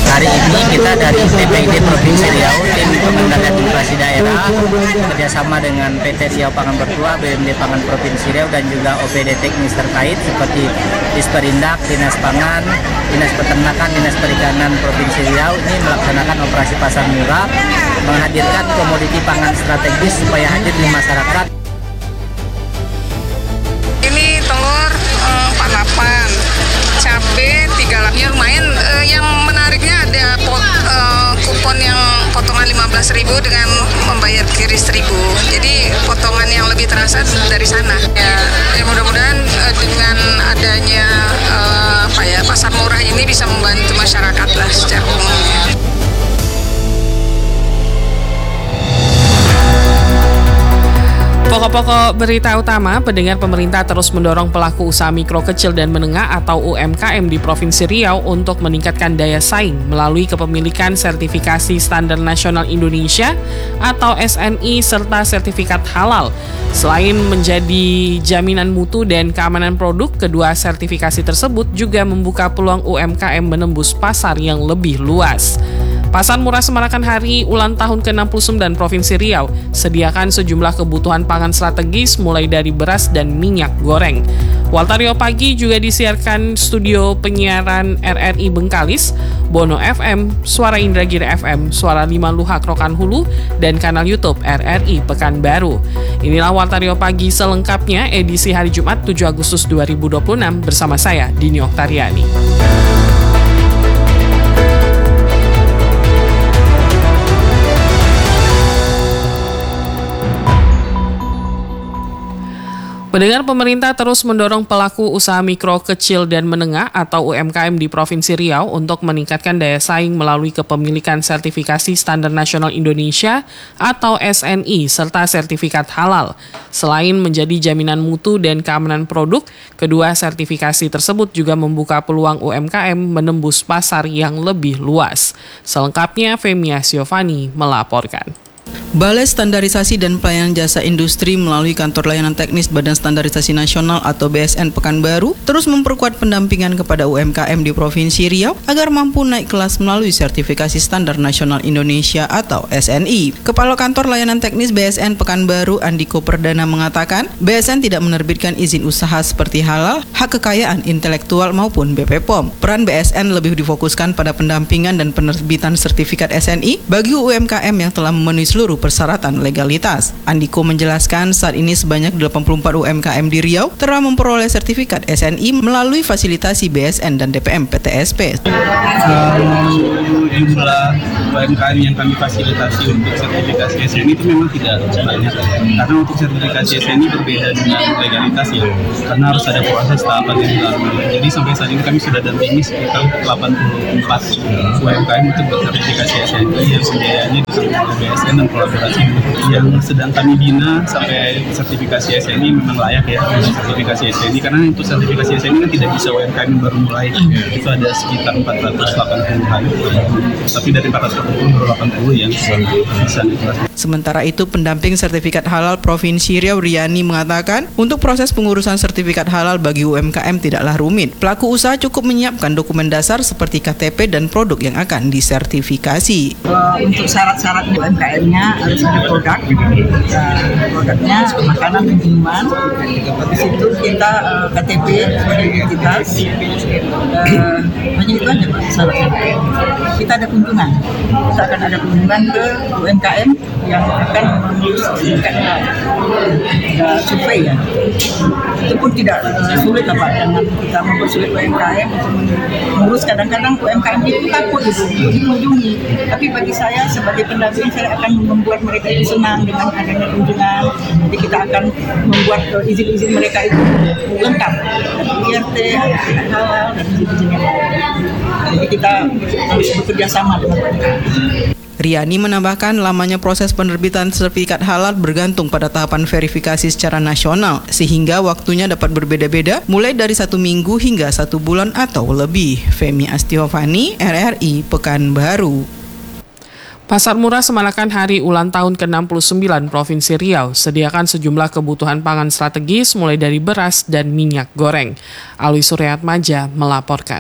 Hari ini kita dari TPID Provinsi Riau, tim pengendalian inflasi daerah, bekerjasama dengan PT Riau Pangan Bertuah, BUMD Pangan Provinsi Riau, dan juga OPD teknis terkait seperti Disperindak, Dinas Pangan, Dinas Peternakan, Dinas Perikanan Provinsi Riau ini melaksanakan operasi pasar murah, menghadirkan komoditi pangan strategis supaya hadir di masyarakat. Ini telur 48, cabai 38, lumayan. Yang menariknya ada kupon yang potongan 15.000 dengan membayar kiri 1.000. Jadi potongan yang lebih terasa dari sana. Ya mudah-mudahan dengan adanya pasar murah ini bisa membantu masyarakat lah secara umumnya. Pokok-pokok berita utama, pendengar, pemerintah terus mendorong pelaku usaha mikro kecil dan menengah atau UMKM di Provinsi Riau untuk meningkatkan daya saing melalui kepemilikan sertifikasi Standar Nasional Indonesia atau SNI serta sertifikat halal. Selain menjadi jaminan mutu dan keamanan produk, kedua sertifikasi tersebut juga membuka peluang UMKM menembus pasar yang lebih luas. Pasar Murah semarakan hari ulang tahun ke-69 Provinsi Riau, sediakan sejumlah kebutuhan pangan strategis mulai dari beras dan minyak goreng. Warta Riau Pagi juga disiarkan studio penyiaran RRI Bengkalis, Bono FM, Suara Indragiri FM, Suara 5 Luhak Rokan Hulu, dan kanal YouTube RRI Pekanbaru. Inilah Warta Riau Pagi selengkapnya edisi hari Jumat 7 Agustus 2026 bersama saya, Dini Oktariani. Pendengar, pemerintah terus mendorong pelaku usaha mikro, kecil, dan menengah atau UMKM di Provinsi Riau untuk meningkatkan daya saing melalui kepemilikan sertifikasi Standar Nasional Indonesia atau SNI serta sertifikat halal. Selain menjadi jaminan mutu dan keamanan produk, kedua sertifikasi tersebut juga membuka peluang UMKM menembus pasar yang lebih luas. Selengkapnya, Femia Siovani melaporkan. Balai Standarisasi dan Pelayanan Jasa Industri melalui Kantor Layanan Teknis Badan Standarisasi Nasional atau BSN Pekanbaru terus memperkuat pendampingan kepada UMKM di Provinsi Riau agar mampu naik kelas melalui sertifikasi Standar Nasional Indonesia atau SNI. Kepala Kantor Layanan Teknis BSN Pekanbaru Andiko Perdana mengatakan, BSN tidak menerbitkan izin usaha seperti halal, hak kekayaan intelektual maupun BPOM. Peran BSN lebih difokuskan pada pendampingan dan penerbitan sertifikat SNI bagi UMKM yang telah memenuhi seluruh persyaratan legalitas. Andiko menjelaskan saat ini sebanyak 84 UMKM di Riau telah memperoleh sertifikat SNI melalui fasilitasi BSN dan DPM PTSP. Jumlah UMKM yang kami fasilitasi untuk sertifikasi SNI itu memang tidak banyak, karena untuk sertifikasi SNI berbeda dengan legalitas ya, karena harus ada proses tahapan yang dilalui. Jadi sampai saat ini kami sudah dampingi sekitar 84 UMKM untuk bersertifikasi SNI yang biayanya ditanggung oleh BSN dan kolaborasi yang sedang kami bina sampai sertifikasi SNI memang layak ya sertifikasi SNI, karena untuk sertifikasi SNI kan tidak bisa UMKM yang baru mulai, itu ada sekitar 480-an, tapi dari 480 baru 80 yang bisa. Sementara itu, pendamping sertifikat halal Provinsi Riau Riani mengatakan untuk proses pengurusan sertifikat halal bagi UMKM tidaklah rumit. Pelaku usaha cukup menyiapkan dokumen dasar seperti KTP dan produk yang akan disertifikasi. Untuk syarat-syarat UMKM-nya harus ada produk, produknya makanan dan minuman. Di situ kita KTP sebagai identitas, hanya itu aja Pak syarat-syaratnya. Kita ada kunjungan, kita akan ada kunjungan ke UMKM yang akan mengurus sertifikat survei ya. Itu pun tidak sulit Pak, dengan kita mempersulit UMKM untuk mengurus. Kadang-kadang UMKM itu takut untuk dikunjungi, tapi bagi saya sebagai pendamping saya akan membuat mereka itu senang dengan adanya kunjungan. Jadi kita akan membuat izin-izin mereka itu lengkap, IRT, halal dan izin-izin yang lain. Jadi kita harus bekerja sama dengan mereka. Riani menambahkan lamanya proses penerbitan sertifikat halal bergantung pada tahapan verifikasi secara nasional, sehingga waktunya dapat berbeda-beda mulai dari 1 minggu hingga 1 bulan atau lebih. Femi Astiovani, RRI Pekanbaru. Pasar Murah semarakan hari ulang tahun ke-69 Provinsi Riau, sediakan sejumlah kebutuhan pangan strategis mulai dari beras dan minyak goreng. Alwi Suryatmaja melaporkan.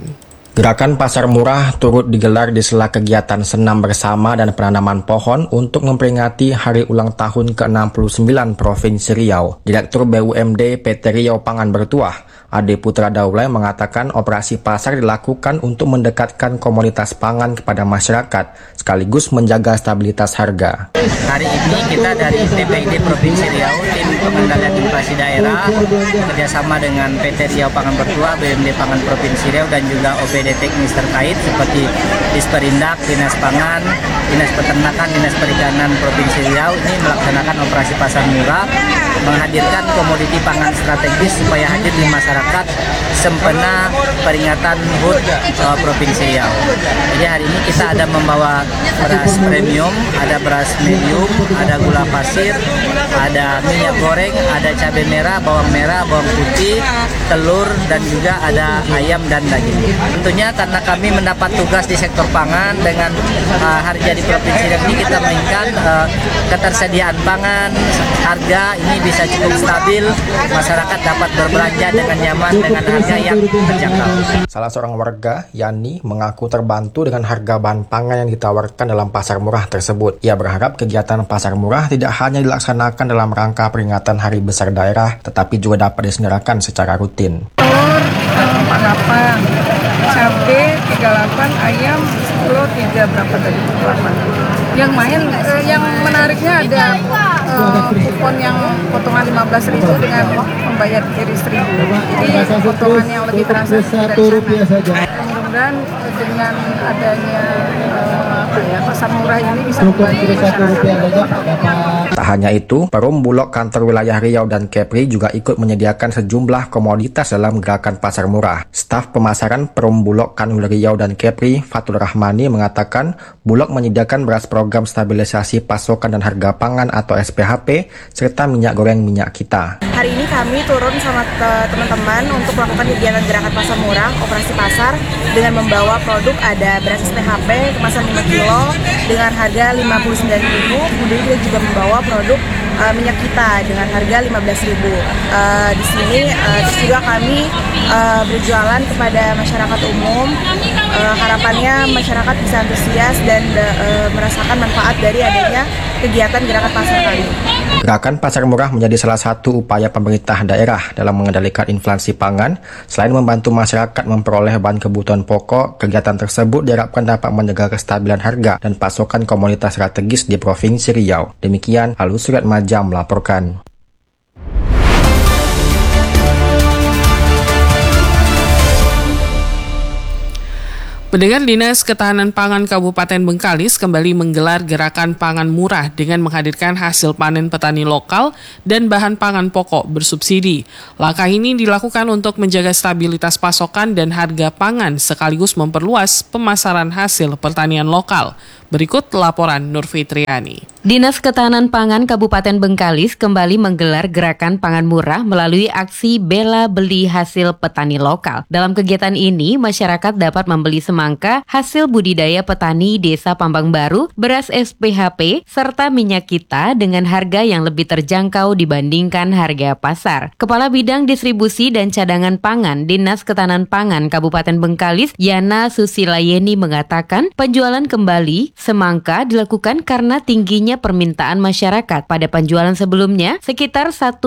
Gerakan Pasar Murah turut digelar di sela kegiatan senam bersama dan penanaman pohon untuk memperingati Hari Ulang Tahun ke-69 Provinsi Riau. Direktur BUMD PT Riau Pangan Bertuah, Ade Putra Daulay, mengatakan operasi pasar dilakukan untuk mendekatkan komoditas pangan kepada masyarakat, sekaligus menjaga stabilitas harga. Hari ini kita dari TPID Provinsi Riau, tim pengendalian inflasi daerah, bekerjasama dengan PT Riau Pangan Bertuah, BUMD Pangan Provinsi Riau, dan juga OPD teknis terkait seperti Disperindak, Dinas Pangan, Dinas Peternakan, Dinas Perikanan Provinsi Riau ini melaksanakan operasi pasar murah, menghadirkan komoditi pangan strategis supaya hadir di masyarakat sempena peringatan HUT Provinsi Riau. Jadi hari ini kita ada membawa beras premium, ada beras medium, ada gula pasir, ada minyak goreng, ada cabai merah, bawang putih, telur, dan juga ada ayam dan daging. Tentunya karena kami mendapat tugas di sektor pangan dengan harga di Provinsi Riau ini, kita menginginkan ketersediaan pangan, harga ini bisa cukup stabil, masyarakat dapat berbelanja dengan nyaman dengan harga yang terjangkau. Salah seorang warga, Yani, mengaku terbantu dengan harga bahan pangan yang ditawarkan dalam pasar murah tersebut. Ia berharap kegiatan pasar murah tidak hanya dilaksanakan dalam rangka peringatan Hari Besar Daerah, tetapi juga dapat diselenggarakan secara rutin. Telur 48, cabai 38, ayam kilo 3 berapa tadi? 8. Yang menariknya ada kupon yang potongan 15.000 dengan membayar kiri 1.000. Jadi potongan yang lebih terasa dari sana. Mudah-mudahan dengan adanya pasar murah ini bisa membantu masyarakat. Tak hanya itu, Perum Bulog Kantor Wilayah Riau dan Kepri juga ikut menyediakan sejumlah komoditas dalam gerakan pasar murah. Staf pemasaran Perum Bulog Kanwil Riau dan Kepri, Fatul Rahmani, mengatakan Bulog menyediakan beras program stabilisasi pasokan dan harga pangan atau SPHP, serta minyak goreng minyak kita. Hari ini kami turun sama teman-teman untuk melakukan kegiatan gerakan pasar murah, operasi pasar, dengan membawa produk ada beras SPHP kemasan 5 kilo dengan harga 59.000, kemudian kita juga membawa produk minyak kita dengan harga 15.000. Di sini terus juga kami berjualan kepada masyarakat umum. Harapannya masyarakat bisa antusias dan merasakan manfaat dari adanya kegiatan gerakan pasar kali. Gerakan pasar murah menjadi salah satu upaya pemerintah daerah dalam mengendalikan inflasi pangan. Selain membantu masyarakat memperoleh bahan kebutuhan pokok, kegiatan tersebut diharapkan dapat menjaga kestabilan harga dan pasokan komoditas strategis di Provinsi Riau. Demikian, Halus Surat Maja melaporkan. Pendengar, Dinas Ketahanan Pangan Kabupaten Bengkalis kembali menggelar gerakan pangan murah dengan menghadirkan hasil panen petani lokal dan bahan pangan pokok bersubsidi. Langkah ini dilakukan untuk menjaga stabilitas pasokan dan harga pangan sekaligus memperluas pemasaran hasil pertanian lokal. Berikut laporan Nur Fitriani. Dinas Ketahanan Pangan Kabupaten Bengkalis kembali menggelar gerakan pangan murah melalui aksi bela beli hasil petani lokal. Dalam kegiatan ini, masyarakat dapat membeli semangka hasil budidaya petani Desa Pambang Baru, beras SPHP, serta minyak kita dengan harga yang lebih terjangkau dibandingkan harga pasar. Kepala Bidang Distribusi dan Cadangan Pangan Dinas Ketahanan Pangan Kabupaten Bengkalis, Yana Susilayeni, mengatakan penjualan kembali semangka dilakukan karena tingginya permintaan masyarakat. Pada penjualan sebelumnya, sekitar 1,5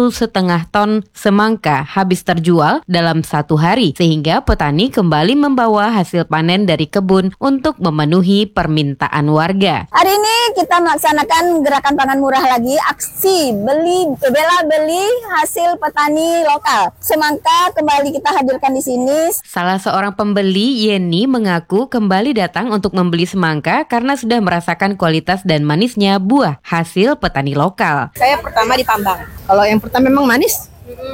ton semangka habis terjual dalam 1 hari, sehingga petani kembali membawa hasil panen dari kebun untuk memenuhi permintaan warga. Hari ini kita melaksanakan gerakan pangan murah lagi, aksi bela beli hasil petani lokal. Semangka kembali kita hadirkan di sini. Salah seorang pembeli, Yeni, mengaku kembali datang untuk membeli semangka karena sudah merasakan kualitas dan manisnya buah hasil petani lokal. Saya pertama di Pambang. Kalau yang pertama memang manis.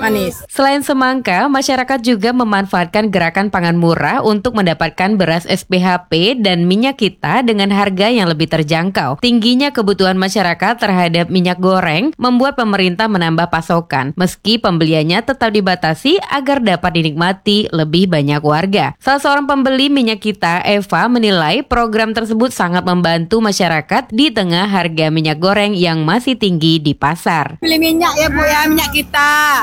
Selain semangka, masyarakat juga memanfaatkan gerakan pangan murah untuk mendapatkan beras SPHP dan minyak kita dengan harga yang lebih terjangkau. Tingginya kebutuhan masyarakat terhadap minyak goreng membuat pemerintah menambah pasokan, meski pembeliannya tetap dibatasi agar dapat dinikmati lebih banyak warga. Salah seorang pembeli minyak kita, Eva, menilai program tersebut sangat membantu masyarakat di tengah harga minyak goreng yang masih tinggi di pasar. Pilih minyak ya Bu ya, minyak kita.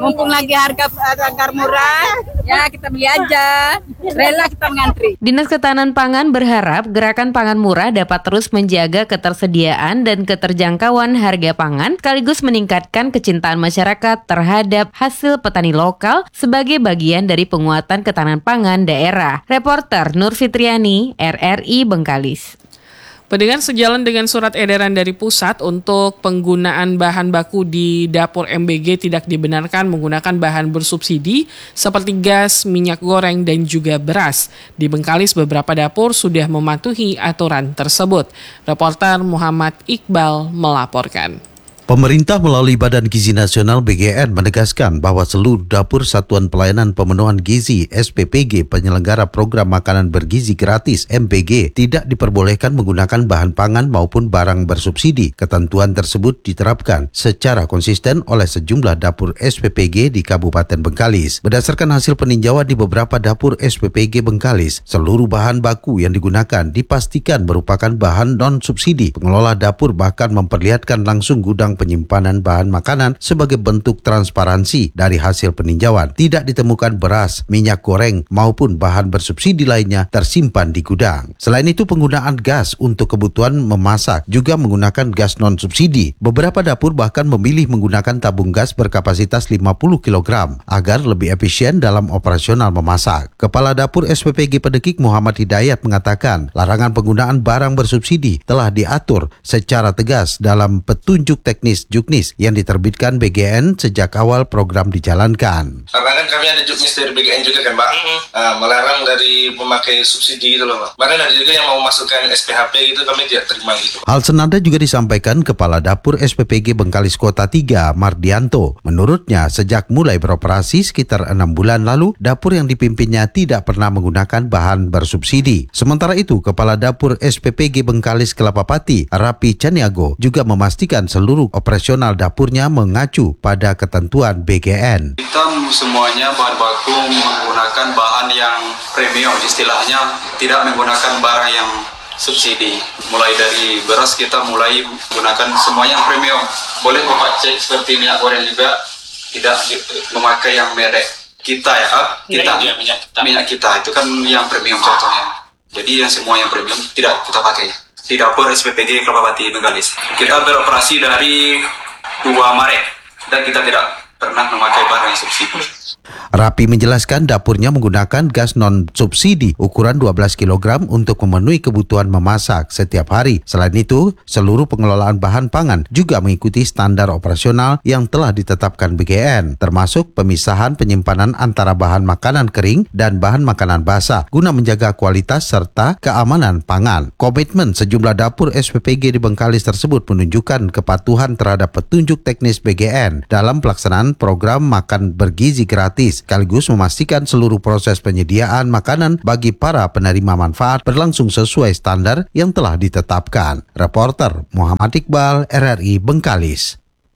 Mumpung lagi harga murah, ya kita beli aja. Rela kita mengantri. Dinas Ketahanan Pangan berharap gerakan pangan murah dapat terus menjaga ketersediaan dan keterjangkauan harga pangan, sekaligus meningkatkan kecintaan masyarakat terhadap hasil petani lokal sebagai bagian dari penguatan ketahanan pangan daerah. Reporter Nur Fitriani, RRI Bengkalis. Pendengar, sejalan dengan surat edaran dari pusat untuk penggunaan bahan baku di dapur MBG tidak dibenarkan menggunakan bahan bersubsidi seperti gas, minyak goreng, dan juga beras. Di Bengkalis beberapa dapur sudah mematuhi aturan tersebut. Reporter Muhammad Iqbal melaporkan. Pemerintah melalui Badan Gizi Nasional BGN menegaskan bahwa seluruh dapur Satuan Pelayanan Pemenuhan Gizi SPPG penyelenggara program makanan bergizi gratis MPG tidak diperbolehkan menggunakan bahan pangan maupun barang bersubsidi. Ketentuan tersebut diterapkan secara konsisten oleh sejumlah dapur SPPG di Kabupaten Bengkalis. Berdasarkan hasil peninjauan di beberapa dapur SPPG Bengkalis, seluruh bahan baku yang digunakan dipastikan merupakan bahan non-subsidi. Pengelola dapur bahkan memperlihatkan langsung gudang penyimpanan bahan makanan sebagai bentuk transparansi. Dari hasil peninjauan, tidak ditemukan beras, minyak goreng maupun bahan bersubsidi lainnya tersimpan di gudang. Selain itu, penggunaan gas untuk kebutuhan memasak juga menggunakan gas non-subsidi. Beberapa dapur bahkan memilih menggunakan tabung gas berkapasitas 50 kg agar lebih efisien dalam operasional memasak. Kepala Dapur SPPG Pedekik Muhammad Hidayat mengatakan, larangan penggunaan barang bersubsidi telah diatur secara tegas dalam petunjuk teknis Juknis yang diterbitkan BGN sejak awal program dijalankan. Karena kan kami ada Juknis dari BGN juga kan Pak, melarang dari pemakai subsidi itu loh Pak. Bahkan ada juga yang mau masukkan SPHP gitu, kami tidak terima gitu. Hal senada juga disampaikan Kepala Dapur SPPG Bengkalis Kota 3, Mardianto. Menurutnya, sejak mulai beroperasi sekitar 6 bulan lalu, dapur yang dipimpinnya tidak pernah menggunakan bahan bersubsidi. Sementara itu, Kepala Dapur SPPG Bengkalis Kelapapati, Rapi Caniago, juga memastikan seluruh operasional dapurnya mengacu pada ketentuan BGN. Kita semuanya bahan baku menggunakan bahan yang premium, istilahnya tidak menggunakan barang yang subsidi. Mulai dari beras kita mulai menggunakan semuanya yang premium. Boleh Bapak cek seperti minyak goreng juga tidak memakai yang merek kita ya. Minyak kita itu kan yang premium contohnya. Jadi yang semua yang premium tidak kita pakai. Di dapur SPPG Kelapapati Bengkalis. Kita beroperasi dari 2 Maret dan kita tidak pernah memakai barang yang subsidi. Rapi menjelaskan dapurnya menggunakan gas non-subsidi ukuran 12 kg untuk memenuhi kebutuhan memasak setiap hari. Selain itu, seluruh pengelolaan bahan pangan juga mengikuti standar operasional yang telah ditetapkan BGN, termasuk pemisahan penyimpanan antara bahan makanan kering dan bahan makanan basah guna menjaga kualitas serta keamanan pangan. Komitmen sejumlah dapur SPPG di Bengkalis tersebut menunjukkan kepatuhan terhadap petunjuk teknis BGN dalam pelaksanaan program makan bergizi gratis, sekaligus memastikan seluruh proses penyediaan makanan bagi para penerima manfaat berlangsung sesuai standar yang telah ditetapkan. Reporter Muhammad Iqbal, RRI Bengkalis.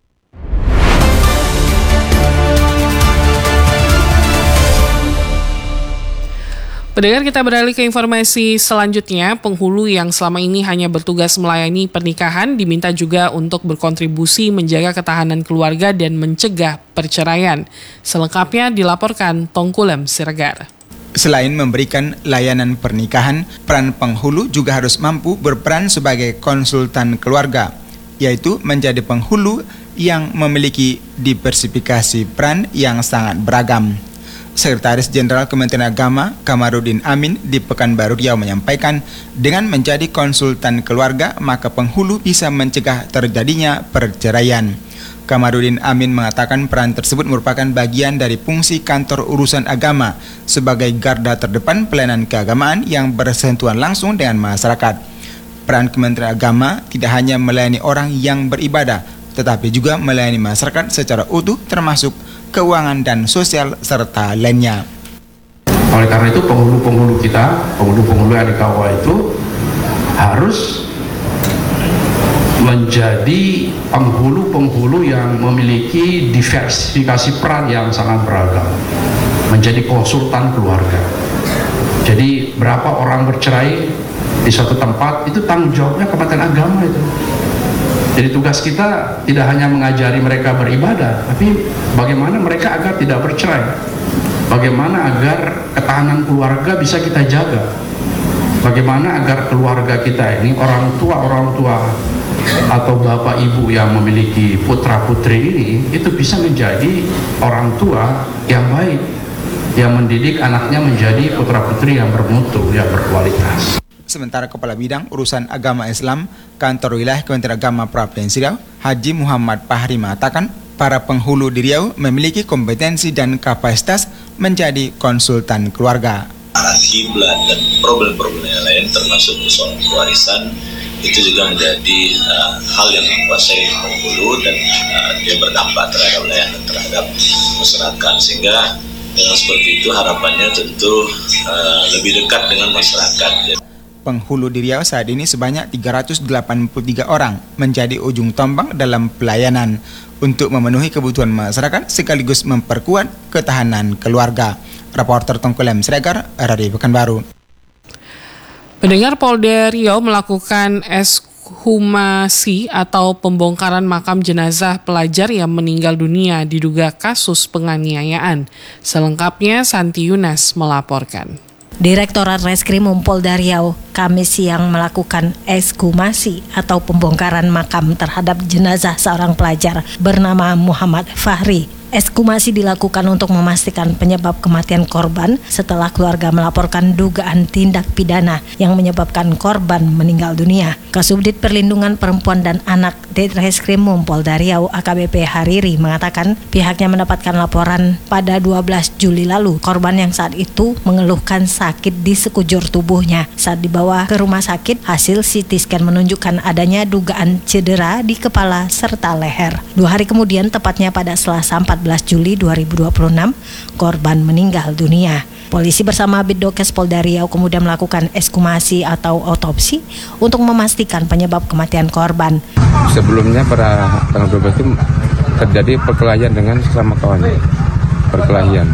Pendengar, kita beralih ke informasi selanjutnya. Penghulu yang selama ini hanya bertugas melayani pernikahan diminta juga untuk berkontribusi menjaga ketahanan keluarga dan mencegah perceraian. Selengkapnya dilaporkan Tongkulem Siregar. Selain memberikan layanan pernikahan, peran penghulu juga harus mampu berperan sebagai konsultan keluarga, yaitu menjadi penghulu yang memiliki diversifikasi peran yang sangat beragam. Sekretaris Jenderal Kementerian Agama Kamarudin Amin di Pekanbaru Riau menyampaikan, dengan menjadi konsultan keluarga maka penghulu bisa mencegah terjadinya perceraian. Kamarudin Amin mengatakan peran tersebut merupakan bagian dari fungsi kantor urusan agama sebagai garda terdepan pelayanan keagamaan yang bersentuhan langsung dengan masyarakat. Peran Kementerian Agama tidak hanya melayani orang yang beribadah, tetapi juga melayani masyarakat secara utuh termasuk keuangan dan sosial serta lainnya. Oleh karena itu penghulu-penghulu kita, penghulu-penghulu yang dikawal itu harus menjadi penghulu-penghulu yang memiliki diversifikasi peran yang sangat beragam, menjadi konsultan keluarga. Jadi berapa orang bercerai di suatu tempat itu tanggung jawabnya Kementerian Agama itu. Jadi tugas kita tidak hanya mengajari mereka beribadah, tapi bagaimana mereka agar tidak bercerai, bagaimana agar ketahanan keluarga bisa kita jaga, bagaimana agar keluarga kita ini orang tua atau bapak ibu yang memiliki putra putri ini itu bisa menjadi orang tua yang baik, yang mendidik anaknya menjadi putra putri yang bermutu, yang berkualitas. Sementara Kepala Bidang Urusan Agama Islam Kantor Wilayah Kementerian Agama Provinsi Riau, Haji Muhammad Fahri mengatakan, para penghulu di Riau memiliki kompetensi dan kapasitas menjadi konsultan keluarga. Kiblat dan problem-problem yang lain termasuk persoalan warisan itu juga menjadi hal yang menguasai penghulu dan dia berdampak terhadap layanan terhadap masyarakat, sehingga dengan seperti itu harapannya tentu lebih dekat dengan masyarakat. Penghulu di Riau saat ini sebanyak 383 orang menjadi ujung tombak dalam pelayanan untuk memenuhi kebutuhan masyarakat sekaligus memperkuat ketahanan keluarga. Reporter Tongkolem Sregar, RRI Pekanbaru. Pendengar, Polda Riau melakukan ekshumasi atau pembongkaran makam jenazah pelajar yang meninggal dunia diduga kasus penganiayaan. Selengkapnya Santi Yunas melaporkan. Direktorat Reskrimum Polda Riau Kamis siang melakukan ekshumasi atau pembongkaran makam terhadap jenazah seorang pelajar bernama Muhammad Fahri. Ekshumasi dilakukan untuk memastikan penyebab kematian korban setelah keluarga melaporkan dugaan tindak pidana yang menyebabkan korban meninggal dunia. Kasubdit Perlindungan Perempuan dan Anak Ditreskrimum Polda Riau AKBP Hariri mengatakan pihaknya mendapatkan laporan pada 12 Juli lalu. Korban yang saat itu mengeluhkan sakit di sekujur tubuhnya. Saat dibawa ke rumah sakit, hasil CT scan menunjukkan adanya dugaan cedera di kepala serta leher. 2 hari kemudian, tepatnya pada Selasa 14 Juli 2026, korban meninggal dunia. Polisi bersama Biddokes Polda Riau kemudian melakukan ekshumasi atau otopsi untuk memastikan penyebab kematian korban. Sebelumnya pada tanggal 12 itu terjadi perkelahian dengan sesama kawannya. Perkelahian.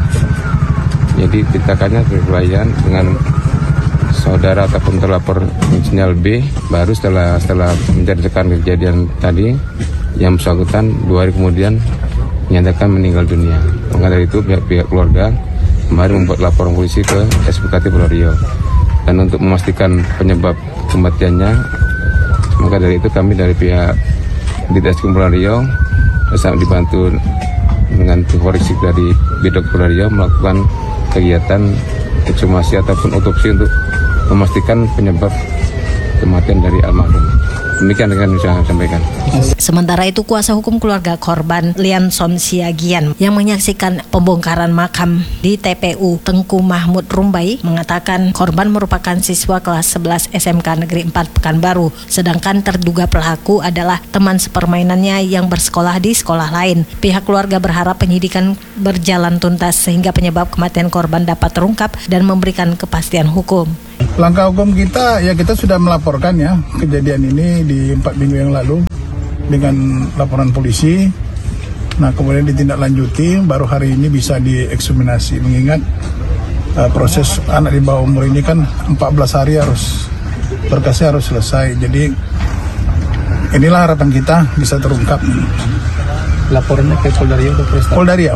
Jadi tindakannya perkelahian dengan saudara ataupun terlapor inisial B. Baru setelah menceritakan kejadian tadi, yang bersangkutan 2 hari kemudian menyatakan meninggal dunia. Maka dari itu pihak keluarga kemarin membuat laporan polisi ke SPKT Polda Riau. Dan untuk memastikan penyebab kematiannya, maka dari itu kami dari pihak Ditreskrim Polda Riau bersama dibantu dengan tim forensik dari Biddokes Polda Riau melakukan kegiatan ekshumasi ataupun otopsi untuk memastikan penyebab kematian dari almarhum. Demikian yang saya sampaikan. Sementara itu, kuasa hukum keluarga korban Lianson Siagian yang menyaksikan pembongkaran makam di TPU Tengku Mahmud Rumbai mengatakan korban merupakan siswa kelas 11 SMK Negeri 4 Pekanbaru, sedangkan terduga pelaku adalah teman sepermainannya yang bersekolah di sekolah lain. Pihak keluarga berharap penyidikan berjalan tuntas sehingga penyebab kematian korban dapat terungkap dan memberikan kepastian hukum. Langkah hukum kita, ya kita sudah melaporkan ya kejadian ini di 4 minggu yang lalu dengan laporan polisi. Nah kemudian ditindaklanjuti, baru hari ini bisa diekshumasi. Mengingat proses anak di bawah umur ini kan 14 hari berkasnya harus selesai. Jadi inilah harapan kita bisa terungkap. Laporannya ke Polda Riau atau Polda Riau.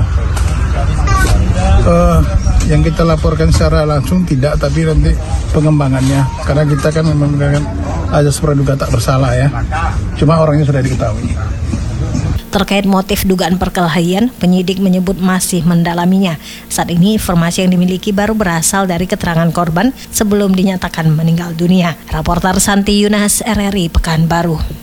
Yang kita laporkan secara langsung tidak, tapi nanti pengembangannya, karena kita kan memang azas praduga tak bersalah ya, cuma orangnya sudah diketahui. Terkait motif dugaan perkelahian, penyidik menyebut masih mendalaminya. Saat ini informasi yang dimiliki baru berasal dari keterangan korban sebelum dinyatakan meninggal dunia. Reporter Santi Yunas, RRI Pekanbaru.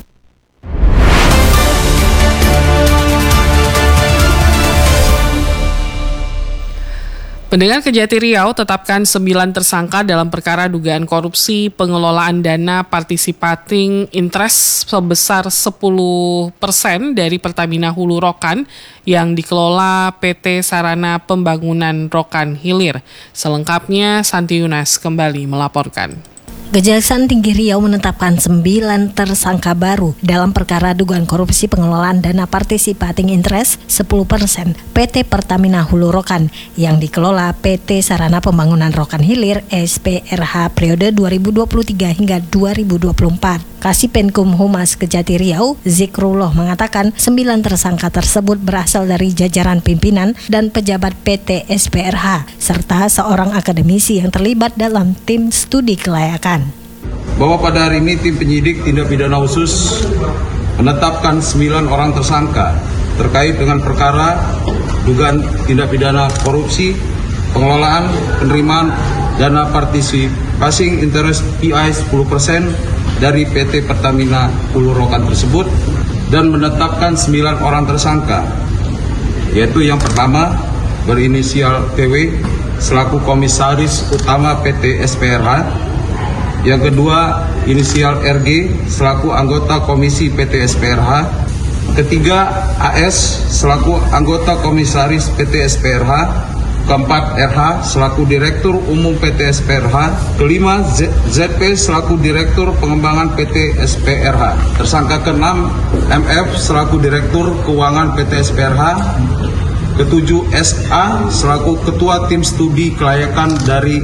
Pendengar, Kejati Riau tetapkan 9 tersangka dalam perkara dugaan korupsi pengelolaan dana participating interest sebesar 10% dari Pertamina Hulu Rokan yang dikelola PT Sarana Pembangunan Rokan Hilir. Selengkapnya Santi Yunas kembali melaporkan. Kejaksaan Tinggi Riau menetapkan 9 tersangka baru dalam perkara dugaan korupsi pengelolaan dana participating interest 10% PT Pertamina Hulu Rokan yang dikelola PT Sarana Pembangunan Rokan Hilir SPRH periode 2023 hingga 2024. Kasipenkum Humas Kejati Riau, Zikrullah mengatakan 9 tersangka tersebut berasal dari jajaran pimpinan dan pejabat PT SPRH serta seorang akademisi yang terlibat dalam tim studi kelayakan. Bahwa pada hari ini tim penyidik tindak pidana khusus menetapkan 9 orang tersangka terkait dengan perkara dugaan tindak pidana korupsi, pengelolaan, penerimaan dana participation interest PI 10% dari PT Pertamina Hulu Rokan tersebut dan menetapkan 9 orang tersangka, yaitu yang pertama berinisial TW selaku komisaris utama PT SPRH, yang kedua inisial RG selaku anggota komisi PT SPRH, ketiga AS selaku anggota komisaris PT SPRH, keempat RH selaku direktur umum PT SPRH, kelima ZP selaku direktur pengembangan PT SPRH, tersangka keenam MF selaku direktur keuangan PT SPRH, ketujuh SA selaku ketua tim studi kelayakan dari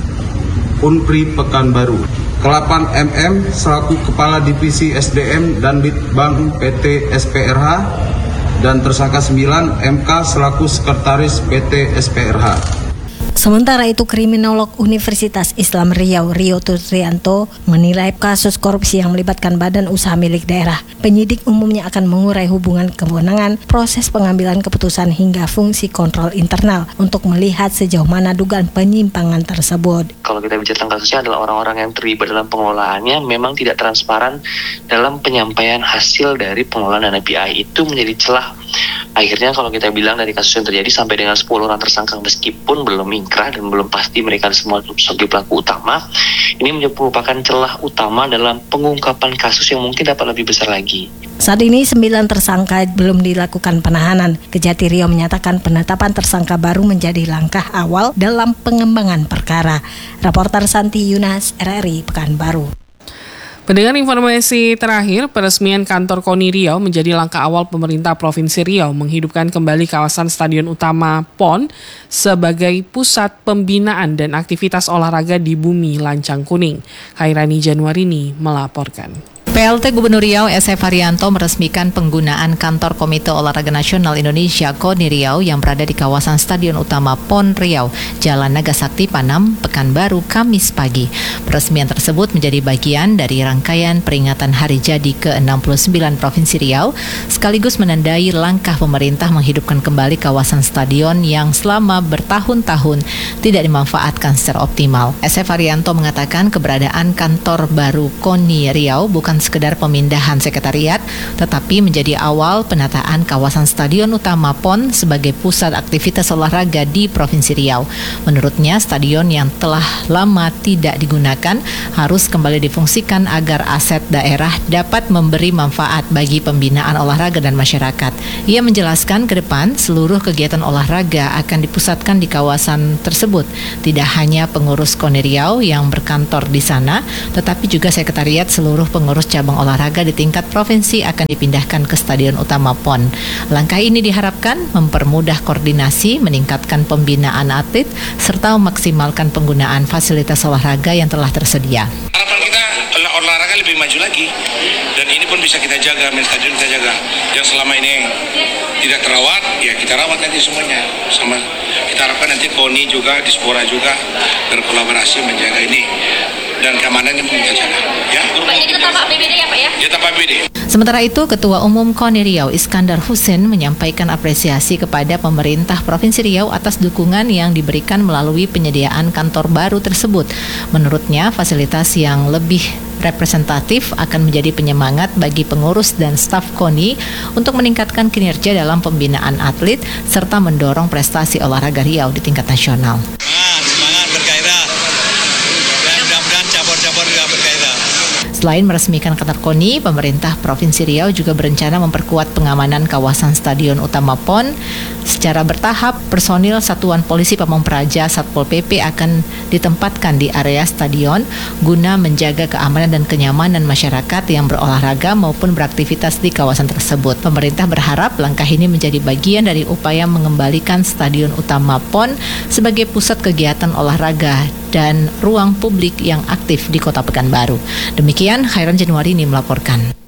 Unpri Pekanbaru, ke-8 MM selaku kepala divisi SDM dan Litbang PT SPRH, dan tersangka 9 MK selaku sekretaris PT SPRH. Sementara itu, kriminolog Universitas Islam Riau, Rio Tutrianto, menilai kasus korupsi yang melibatkan badan usaha milik daerah. Penyidik umumnya akan mengurai hubungan kewenangan, proses pengambilan keputusan hingga fungsi kontrol internal untuk melihat sejauh mana dugaan penyimpangan tersebut. Kalau kita bicara tentang kasusnya adalah orang-orang yang terlibat dalam pengelolaannya memang tidak transparan dalam penyampaian hasil dari pengelolaan dana BI, itu menjadi celah. Akhirnya kalau kita bilang dari kasus yang terjadi sampai dengan 10 orang tersangka meskipun belum ingkrah dan belum pasti mereka semua sebagai pelaku utama, ini merupakan celah utama dalam pengungkapan kasus yang mungkin dapat lebih besar lagi. Saat ini 9 tersangka belum dilakukan penahanan. Kejati Riau menyatakan penetapan tersangka baru menjadi langkah awal dalam pengembangan perkara. Reporter Santi Yunas, RRI Pekanbaru. Pendengar, informasi terakhir, peresmian kantor KONI Riau menjadi langkah awal pemerintah Provinsi Riau menghidupkan kembali kawasan Stadion Utama PON sebagai pusat pembinaan dan aktivitas olahraga di bumi lancang kuning. Khairani Januarini melaporkan. PLT Gubernur Riau SF Haryanto meresmikan penggunaan kantor Komite Olahraga Nasional Indonesia KONI Riau yang berada di kawasan Stadion Utama PON Riau, Jalan Nagasakti Panam, Pekanbaru, Kamis pagi. Peresmian tersebut menjadi bagian dari rangkaian peringatan Hari Jadi ke-69 Provinsi Riau, sekaligus menandai langkah pemerintah menghidupkan kembali kawasan stadion yang selama bertahun-tahun tidak dimanfaatkan secara optimal. SF Haryanto mengatakan keberadaan kantor baru KONI Riau bukan sekedar pemindahan sekretariat, tetapi menjadi awal penataan kawasan Stadion Utama PON sebagai pusat aktivitas olahraga di Provinsi Riau. Menurutnya, stadion yang telah lama tidak digunakan harus kembali difungsikan agar aset daerah dapat memberi manfaat bagi pembinaan olahraga dan masyarakat. Ia menjelaskan ke depan seluruh kegiatan olahraga akan dipusatkan di kawasan tersebut. Tidak hanya pengurus KONI Riau yang berkantor di sana, tetapi juga sekretariat seluruh pengurus cabang olahraga di tingkat provinsi akan dipindahkan ke Stadion Utama PON. Langkah ini diharapkan mempermudah koordinasi, meningkatkan pembinaan atlet, serta memaksimalkan penggunaan fasilitas olahraga yang telah tersedia. Harapan kita olahraga lebih maju lagi, dan ini pun bisa kita jaga, stadion kita jaga. Yang selama ini tidak terawat, ya kita rawat nanti semuanya. Sama kita harapkan nanti KONI juga, Dispora juga berkolaborasi menjaga ini. Dan keamanannya meningkat jalan. Ya. Pak, jadi kita tambah APBD ya Pak ya? Ya, tambah APBD. Sementara itu, Ketua Umum KONI Riau Iskandar Husin menyampaikan apresiasi kepada pemerintah Provinsi Riau atas dukungan yang diberikan melalui penyediaan kantor baru tersebut. Menurutnya, fasilitas yang lebih representatif akan menjadi penyemangat bagi pengurus dan staf KONI untuk meningkatkan kinerja dalam pembinaan atlet serta mendorong prestasi olahraga Riau di tingkat nasional. Selain meresmikan kantor KONI, pemerintah Provinsi Riau juga berencana memperkuat pengamanan kawasan Stadion Utama PON Secara bertahap, personil Satuan Polisi Pamong Praja Satpol PP akan ditempatkan di area stadion guna menjaga keamanan dan kenyamanan masyarakat yang berolahraga maupun beraktivitas di kawasan tersebut. Pemerintah berharap langkah ini menjadi bagian dari upaya mengembalikan Stadion Utama PON sebagai pusat kegiatan olahraga dan ruang publik yang aktif di Kota Pekanbaru. Demikian, Khairan Januarini melaporkan.